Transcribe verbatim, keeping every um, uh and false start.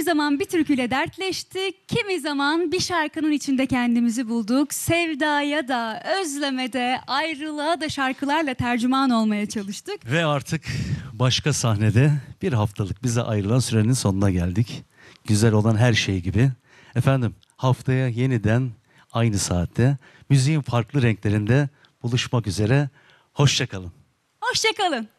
zaman bir türküyle dertleştik, kimi zaman bir şarkının içinde kendimizi bulduk. Sevdaya da, özleme de, ayrılığa da şarkılarla tercüman olmaya çalıştık. Ve artık başka sahnede bir haftalık bize ayrılan sürenin sonuna geldik. Güzel olan her şey gibi. Efendim haftaya yeniden aynı saatte müziğin farklı renklerinde buluşmak üzere. Hoşça kalın. Hoşça kalın.